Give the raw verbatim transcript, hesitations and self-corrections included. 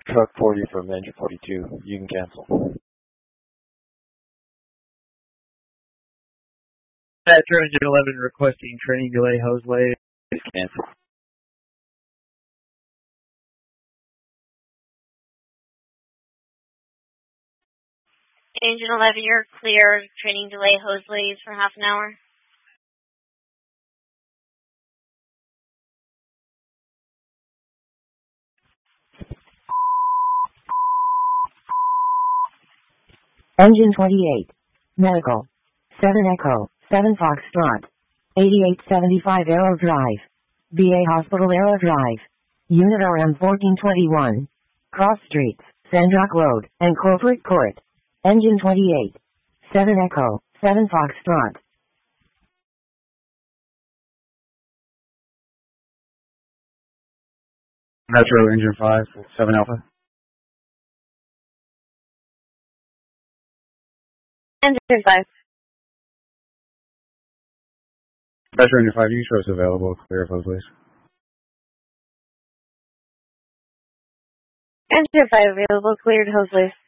Truck forty from engine forty-two. You can cancel. Passenger engine eleven requesting training delay hose lay. Cancel. Engine eleven, you're clear. Training delay hose lays for half an hour. Engine twenty-eight. Medical. seven Echo. seven Foxtrot. eighty-eight seventy-five Arrow Drive. B A Hospital Arrow Drive. Unit R M fourteen twenty-one. Cross Streets, Sandrock Road, and Corporate Court. Engine twenty-eight. seven Echo. seven Foxtrot. Metro Engine five, seven Alpha. Engine five. Metro Engine five, you can show us available. Clear of hose lays. Engine five available, cleared hose lays.